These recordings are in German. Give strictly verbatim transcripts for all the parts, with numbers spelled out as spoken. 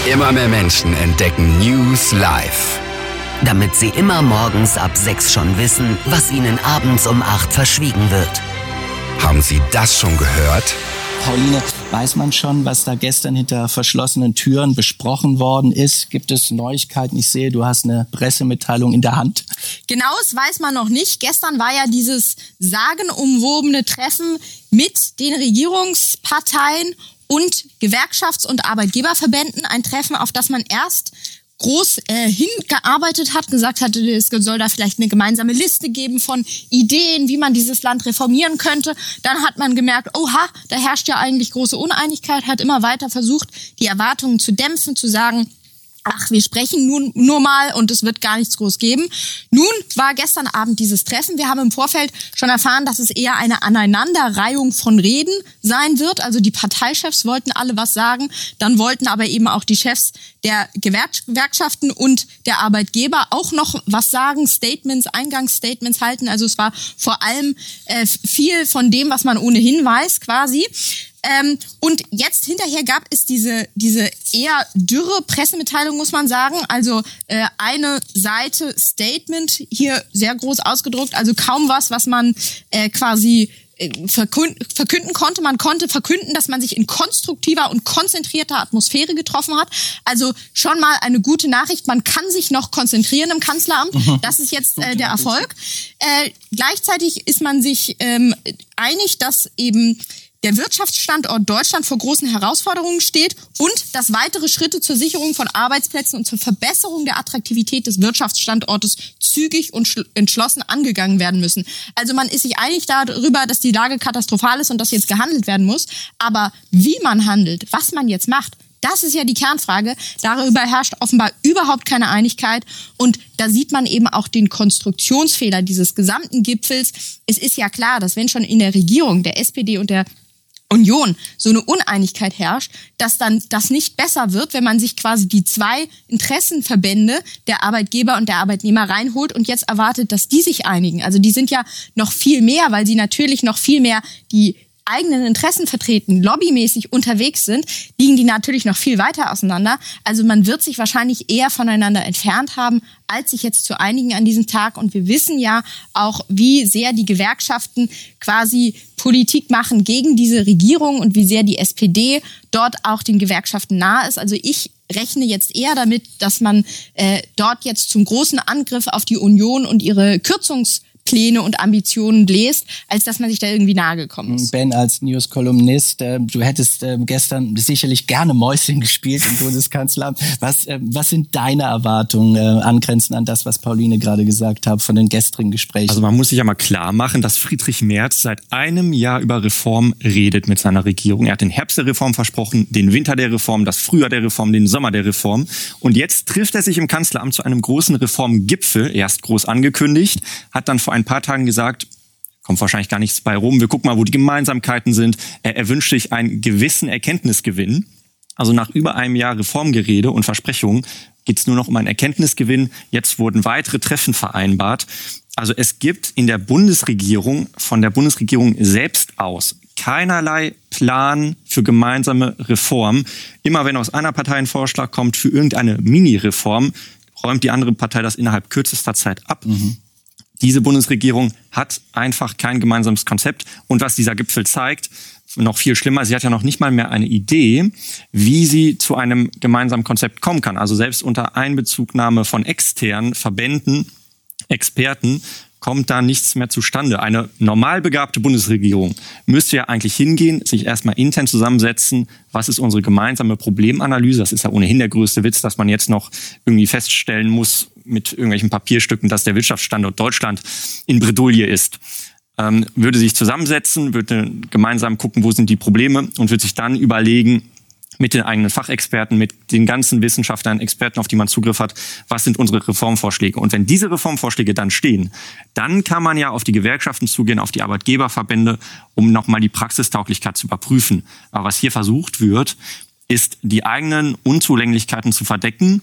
Immer mehr Menschen entdecken News live. Damit sie immer morgens ab sechs schon wissen, was ihnen abends um acht verschwiegen wird. Haben Sie das schon gehört? Pauline, weiß man schon, was da gestern hinter verschlossenen Türen besprochen worden ist? Gibt es Neuigkeiten? Ich sehe, du hast eine Pressemitteilung in der Hand. Genaues weiß man noch nicht. Gestern war ja dieses sagenumwobene Treffen mit den Regierungsparteien und Gewerkschafts- und Arbeitgeberverbänden. Ein Treffen, auf das man erst groß äh, hingearbeitet hat, gesagt hatte, es soll da vielleicht eine gemeinsame Liste geben von Ideen, wie man dieses Land reformieren könnte. Dann hat man gemerkt, oha, da herrscht ja eigentlich große Uneinigkeit, hat immer weiter versucht, die Erwartungen zu dämpfen, zu sagen, ach, wir sprechen nun nur mal und es wird gar nichts groß geben. Nun war gestern Abend dieses Treffen. Wir haben im Vorfeld schon erfahren, dass es eher eine Aneinanderreihung von Reden sein wird. Also die Parteichefs wollten alle was sagen. Dann wollten aber eben auch die Chefs der Gewerkschaften und der Arbeitgeber auch noch was sagen, Statements, Eingangsstatements halten. Also es war vor allem äh, viel von dem, was man ohnehin weiß quasi. Ähm, und jetzt hinterher gab es diese diese eher dürre Pressemitteilung, muss man sagen. Also äh, eine Seite Statement, hier sehr groß ausgedruckt, also kaum was, was man äh, quasi äh, verkünden, verkünden konnte. Man konnte verkünden, dass man sich in konstruktiver und konzentrierter Atmosphäre getroffen hat. Also schon mal eine gute Nachricht. Man kann sich noch konzentrieren im Kanzleramt. Mhm. Das ist jetzt äh, der Erfolg. Äh, gleichzeitig ist man sich ähm, einig, dass eben der Wirtschaftsstandort Deutschland vor großen Herausforderungen steht und dass weitere Schritte zur Sicherung von Arbeitsplätzen und zur Verbesserung der Attraktivität des Wirtschaftsstandortes zügig und entschlossen angegangen werden müssen. Also man ist sich einig darüber, dass die Lage katastrophal ist und dass jetzt gehandelt werden muss. Aber wie man handelt, was man jetzt macht, das ist ja die Kernfrage. Darüber herrscht offenbar überhaupt keine Einigkeit. Und da sieht man eben auch den Konstruktionsfehler dieses gesamten Gipfels. Es ist ja klar, dass wenn schon in der Regierung der S P D und der Union so eine Uneinigkeit herrscht, dass dann das nicht besser wird, wenn man sich quasi die zwei Interessenverbände der Arbeitgeber und der Arbeitnehmer reinholt und jetzt erwartet, dass die sich einigen. Also die sind ja noch viel mehr, weil sie natürlich noch viel mehr die eigenen Interessen vertreten, lobbymäßig unterwegs sind, liegen die natürlich noch viel weiter auseinander. Also man wird sich wahrscheinlich eher voneinander entfernt haben, als sich jetzt zu einigen an diesem Tag. Und wir wissen ja auch, wie sehr die Gewerkschaften quasi Politik machen gegen diese Regierung und wie sehr die S P D dort auch den Gewerkschaften nahe ist. Also ich rechne jetzt eher damit, dass man äh, dort jetzt zum großen Angriff auf die Union und ihre Kürzungs- Pläne und Ambitionen bläst, als dass man sich da irgendwie nahe gekommen ist. Ben, als News-Kolumnist, äh, du hättest äh, gestern sicherlich gerne Mäuschen gespielt im Bundeskanzleramt. Was, äh, was sind deine Erwartungen äh, angrenzend an das, was Pauline gerade gesagt hat von den gestrigen Gesprächen? Also man muss sich ja mal klar machen, dass Friedrich Merz seit einem Jahr über Reform redet mit seiner Regierung. Er hat den Herbst der Reform versprochen, den Winter der Reform, das Frühjahr der Reform, den Sommer der Reform. Und jetzt trifft er sich im Kanzleramt zu einem großen Reformgipfel, erst groß angekündigt, hat dann vor ein paar Tagen gesagt, kommt wahrscheinlich gar nichts bei rum, wir gucken mal, wo die Gemeinsamkeiten sind. Er, er wünscht sich einen gewissen Erkenntnisgewinn. Also nach über einem Jahr Reformgerede und Versprechungen geht es nur noch um einen Erkenntnisgewinn. Jetzt wurden weitere Treffen vereinbart. Also es gibt in der Bundesregierung, von der Bundesregierung selbst aus, keinerlei Plan für gemeinsame Reform. Immer wenn aus einer Partei ein Vorschlag kommt für irgendeine Mini-Reform, räumt die andere Partei das innerhalb kürzester Zeit ab. Mhm. Diese Bundesregierung hat einfach kein gemeinsames Konzept. Und was dieser Gipfel zeigt, noch viel schlimmer, sie hat ja noch nicht mal mehr eine Idee, wie sie zu einem gemeinsamen Konzept kommen kann. Also selbst unter Einbezugnahme von externen Verbänden, Experten, kommt da nichts mehr zustande. Eine normal begabte Bundesregierung müsste ja eigentlich hingehen, sich erstmal intern zusammensetzen, was ist unsere gemeinsame Problemanalyse. Das ist ja ohnehin der größte Witz, dass man jetzt noch irgendwie feststellen muss mit irgendwelchen Papierstücken, dass der Wirtschaftsstandort Deutschland in Bredouille ist. Ähm, würde sich zusammensetzen, würde gemeinsam gucken, wo sind die Probleme und würde sich dann überlegen, mit den eigenen Fachexperten, mit den ganzen Wissenschaftlern, Experten, auf die man Zugriff hat, was sind unsere Reformvorschläge. Und wenn diese Reformvorschläge dann stehen, dann kann man ja auf die Gewerkschaften zugehen, auf die Arbeitgeberverbände, um nochmal die Praxistauglichkeit zu überprüfen. Aber was hier versucht wird, ist, die eigenen Unzulänglichkeiten zu verdecken,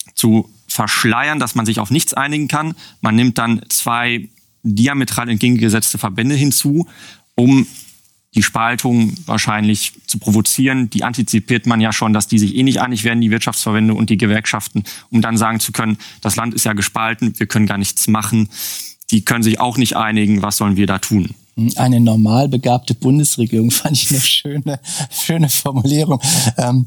zu verschleiern, dass man sich auf nichts einigen kann. Man nimmt dann zwei diametral entgegengesetzte Verbände hinzu, um die Spaltung wahrscheinlich zu provozieren. Die antizipiert man ja schon, dass die sich eh nicht einig werden, die Wirtschaftsverbände und die Gewerkschaften, um dann sagen zu können, das Land ist ja gespalten, wir können gar nichts machen. Die können sich auch nicht einigen, was sollen wir da tun? Eine normal begabte Bundesregierung, fand ich eine schöne, schöne Formulierung. Ähm,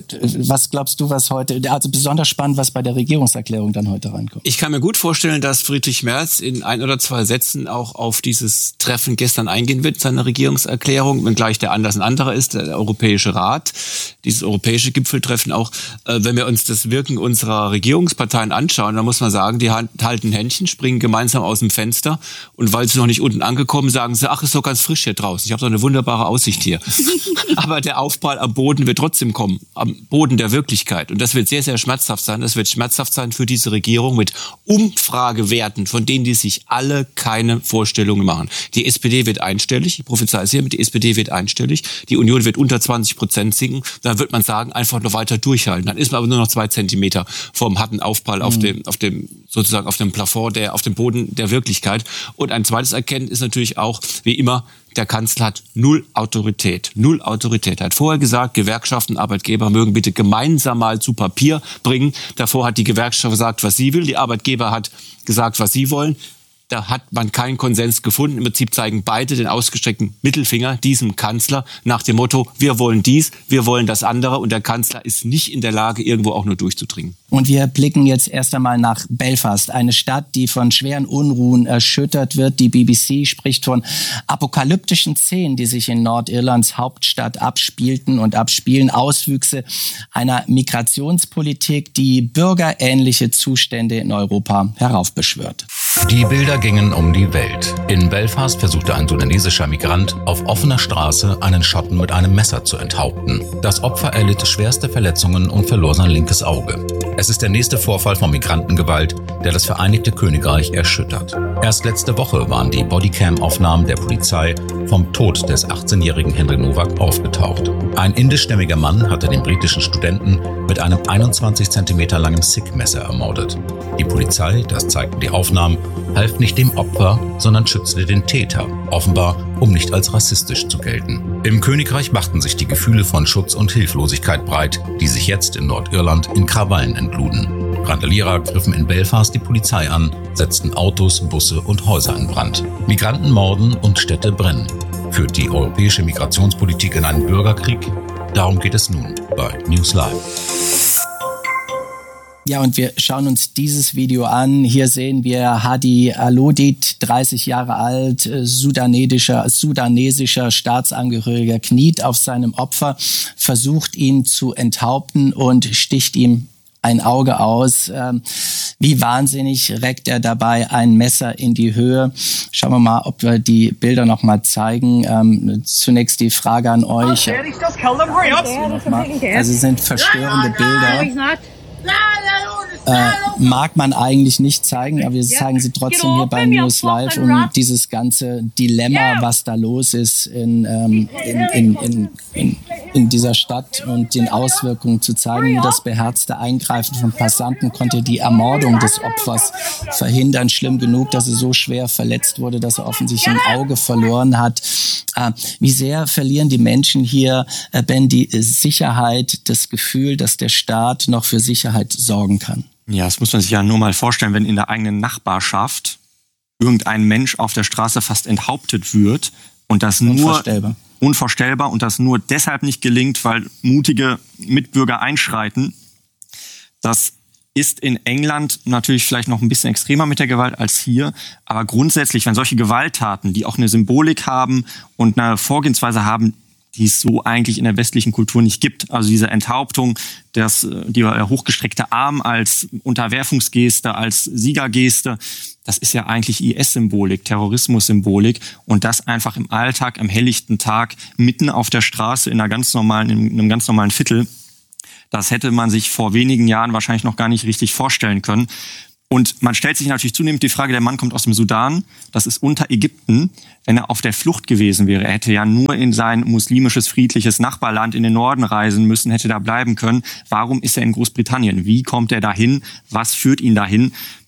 was glaubst du, was heute, also besonders spannend, was bei der Regierungserklärung dann heute reinkommt? Ich kann mir gut vorstellen, dass Friedrich Merz in ein oder zwei Sätzen auch auf dieses Treffen gestern eingehen wird, seine Regierungserklärung, wenngleich der Anlass ein anderer ist, der Europäische Rat, dieses europäische Gipfeltreffen auch. Äh, wenn wir uns das Wirken unserer Regierungsparteien anschauen, dann muss man sagen, die halten Händchen, springen gemeinsam aus dem Fenster und weil sie noch nicht unten angekommen, sagen sie, ach, ist doch ganz frisch hier draußen. Ich habe doch eine wunderbare Aussicht hier. Aber der Aufprall am Boden wird trotzdem kommen, am Boden der Wirklichkeit. Und das wird sehr, sehr schmerzhaft sein. Das wird schmerzhaft sein für diese Regierung mit Umfragewerten, von denen die sich alle keine Vorstellungen machen. Die S P D wird einstellig, ich prophezei es hiermit, die S P D wird einstellig, die Union wird unter zwanzig Prozent sinken. Dann wird man sagen, einfach noch weiter durchhalten. Dann ist man aber nur noch zwei Zentimeter vom harten Aufprall mhm. auf dem, auf dem, sozusagen auf dem Plafond, der, auf dem Boden der Wirklichkeit. Und ein zweites Erkennen ist natürlich auch, wie immer, der Kanzler hat null Autorität. Null Autorität. Er hat vorher gesagt, Gewerkschaften, Arbeitgeber mögen bitte gemeinsam mal zu Papier bringen. Davor hat die Gewerkschaft gesagt, was sie will. Die Arbeitgeber hat gesagt, was sie wollen. Da hat man keinen Konsens gefunden. Im Prinzip zeigen beide den ausgestreckten Mittelfinger diesem Kanzler nach dem Motto, wir wollen dies, wir wollen das andere. Und der Kanzler ist nicht in der Lage, irgendwo auch nur durchzudringen. Und wir blicken jetzt erst einmal nach Belfast, eine Stadt, die von schweren Unruhen erschüttert wird. Die B B C spricht von apokalyptischen Szenen, die sich in Nordirlands Hauptstadt abspielten und abspielen. Auswüchse einer Migrationspolitik, die bürgerähnliche Zustände in Europa heraufbeschwört. Die Bilder gingen um die Welt. In Belfast versuchte ein sudanesischer Migrant auf offener Straße einen Schotten mit einem Messer zu enthaupten. Das Opfer erlitt schwerste Verletzungen und verlor sein linkes Auge. Es ist der nächste Vorfall von Migrantengewalt, der das Vereinigte Königreich erschüttert. Erst letzte Woche waren die Bodycam-Aufnahmen der Polizei vom Tod des achtzehnjährigen Henry Nowak aufgetaucht. Ein indischstämmiger Mann hatte den britischen Studenten mit einem einundzwanzig Zentimeter langen Sikh-Messer ermordet. Die Polizei, das zeigten die Aufnahmen, half nicht dem Opfer, sondern schützte den Täter, offenbar um nicht als rassistisch zu gelten. Im Königreich machten sich die Gefühle von Schutz und Hilflosigkeit breit, die sich jetzt in Nordirland in Krawallen entluden. Randalierer griffen in Belfast die Polizei an, setzten Autos, Busse und Häuser in Brand. Migranten morden und Städte brennen. Führt die europäische Migrationspolitik in einen Bürgerkrieg? Darum geht es nun bei News Live. Ja, und wir schauen uns dieses Video an. Hier sehen wir Hadi Alodid, dreißig Jahre alt, sudanesischer, sudanesischer Staatsangehöriger, kniet auf seinem Opfer, versucht ihn zu enthaupten und sticht ihm ein Auge aus. Wie wahnsinnig reckt er dabei ein Messer in die Höhe. Schauen wir mal, ob wir die Bilder noch mal zeigen. Zunächst die Frage an euch. Also es sind verstörende Bilder. Äh, mag man eigentlich nicht zeigen, aber wir zeigen sie trotzdem hier bei News Live, um dieses ganze Dilemma, was da los ist in, ähm, in, in, in, in, in dieser Stadt und den Auswirkungen zu zeigen. Nur das beherzte Eingreifen von Passanten konnte die Ermordung des Opfers verhindern. Schlimm genug, dass er so schwer verletzt wurde, dass er offensichtlich ein Auge verloren hat. Äh, wie sehr verlieren die Menschen hier, äh, Ben, die Sicherheit, das Gefühl, dass der Staat noch für Sicherheit sorgen kann? Ja, das muss man sich ja nur mal vorstellen, wenn in der eigenen Nachbarschaft irgendein Mensch auf der Straße fast enthauptet wird und das nur unvorstellbar. unvorstellbar und das nur deshalb nicht gelingt, weil mutige Mitbürger einschreiten. Das ist in England natürlich vielleicht noch ein bisschen extremer mit der Gewalt als hier, aber grundsätzlich, wenn solche Gewalttaten, die auch eine Symbolik haben und eine Vorgehensweise haben, die es so eigentlich in der westlichen Kultur nicht gibt. Also diese Enthauptung, das, die hochgestreckte Arm als Unterwerfungsgeste, als Siegergeste, das ist ja eigentlich I S-Symbolik, Terrorismus-Symbolik. Und das einfach im Alltag, am helllichten Tag, mitten auf der Straße in einer ganz normalen, in einem ganz normalen Viertel, das hätte man sich vor wenigen Jahren wahrscheinlich noch gar nicht richtig vorstellen können. Und man stellt sich natürlich zunehmend die Frage, der Mann kommt aus dem Sudan, das ist unter Ägypten. Wenn er auf der Flucht gewesen wäre, er hätte ja nur in sein muslimisches, friedliches Nachbarland in den Norden reisen müssen, hätte da bleiben können. Warum ist er in Großbritannien? Wie kommt er dahin? Was führt ihn dahin?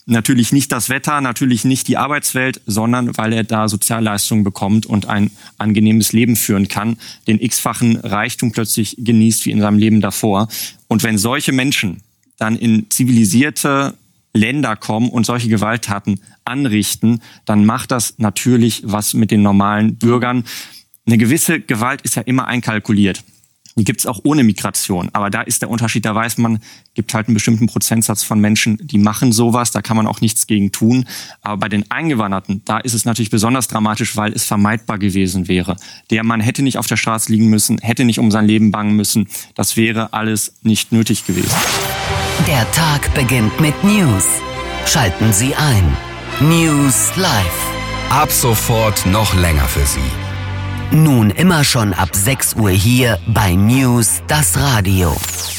Natürlich nicht das Wetter, natürlich nicht die Arbeitswelt, sondern weil er da Sozialleistungen bekommt und ein angenehmes Leben führen kann, den x-fachen Reichtum plötzlich genießt wie in seinem Leben davor. Und wenn solche Menschen dann in zivilisierte Länder kommen und solche Gewalttaten anrichten, dann macht das natürlich was mit den normalen Bürgern. Eine gewisse Gewalt ist ja immer einkalkuliert. Die gibt's auch ohne Migration. Aber da ist der Unterschied, da weiß man, gibt halt einen bestimmten Prozentsatz von Menschen, die machen sowas, da kann man auch nichts gegen tun. Aber bei den Eingewanderten, da ist es natürlich besonders dramatisch, weil es vermeidbar gewesen wäre. Der Mann hätte nicht auf der Straße liegen müssen, hätte nicht um sein Leben bangen müssen. Das wäre alles nicht nötig gewesen. Der Tag beginnt mit News. Schalten Sie ein. News Live. Ab sofort noch länger für Sie. Nun immer schon ab sechs Uhr hier bei News, das Radio.